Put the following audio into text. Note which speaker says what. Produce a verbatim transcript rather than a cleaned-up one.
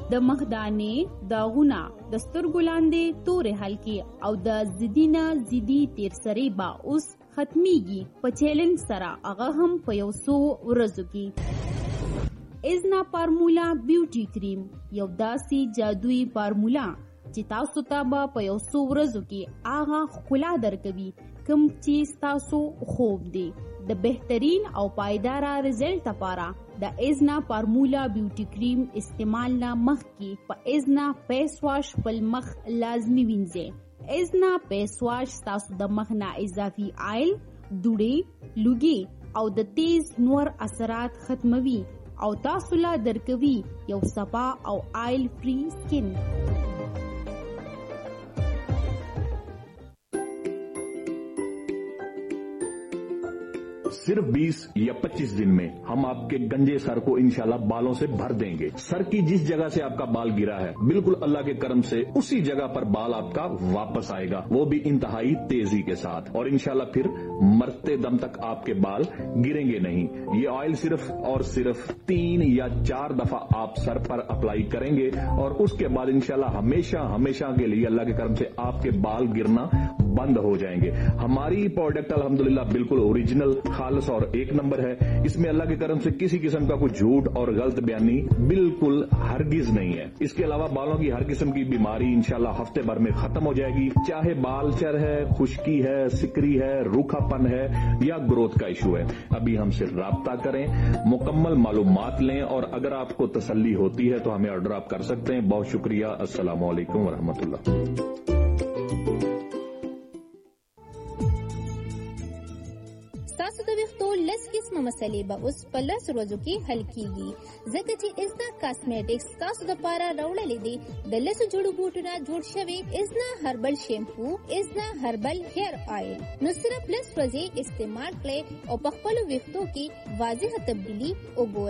Speaker 1: د مخدانې، داغونه، د سترګو لاندې تورې حلقې او د زدینه زیدي تیر سری با اوس ختمیږي په چیلنج سره، هغه هم په یو څو ورځو کې. ازنا فارمولا بیوټي کریم یو داسې جادویي فارمولا چې تاسو ته به په یو څو ورځو کې هغه ښکلا درکوي کوم چې تاسو خوب دی. د بهترین او پایداره رزلټ لپاره د ازنا فارمولا بیوټي کریم استعمال نه مخکې په ازنا فیس واش خپل مخ لازمي وینځئ. ازنا فیس واش تاسو د مخ نه اضافي آیل، دوړې، لوګي او د تیز نور اثرات ختموي او تاسو لا درکوي یو صفا او آیل فری سکن.
Speaker 2: सिर्फ बीस या पच्चीस दिन में हम आपके गंजे सर को इंशाल्लाह बालों से भर देंगे. सर की जिस जगह से आपका बाल गिरा है, बिल्कुल अल्लाह के करम से उसी जगह पर बाल आपका वापस आएगा, वो भी इंतहाई तेजी के साथ. और इंशाल्लाह फिर मरते दम तक आपके बाल गिरेंगे नहीं. ये ऑयल सिर्फ और सिर्फ तीन या चार दफा आप सर पर अप्लाई करेंगे और उसके बाद इंशाल्लाह हमेशा हमेशा के लिए अल्लाह के करम से आपके बाल गिरना बंद हो जाएंगे. हमारी प्रोडक्ट अल्हम्दुलिल्लाह बिल्कुल ओरिजिनल, खालस और एक नंबर है. इसमें अल्लाह के करम से किसी किस्म का कोई झूठ और गलत बयानी बिल्कुल हरगिज नहीं है. इसके अलावा बालों की हर किस्म की बीमारी इंशाल्लाह हफ्ते भर में खत्म हो जाएगी. चाहे बाल चर है, खुश्की है, सिकरी है, रूखापन है या ग्रोथ का इशू है, अभी हमसे राब्ता करें, मुकम्मल मालूमात लें और अगर आपको तसल्ली होती है तो हमें ऑर्डर आप कर सकते हैं. बहुत शुक्रिया. अस्सलामु अलैकुम वरहमतुल्लाह.
Speaker 3: تاسو د ویښتو لس قسمه مسلې به اوس په لس ورځو کې حل کیږي، ځکه چې ازنا کاسمیټکس تاسو دپاره راوړلی دی د لسو جوړو بوټو نه جوړ شوی ازنا هربل شیمپو، ازنا هربل هیر آیل. نو صرف لس ورځې استعمال کړئ او په خپلو ویښتو کې واضحه تبدیلي وګورئ.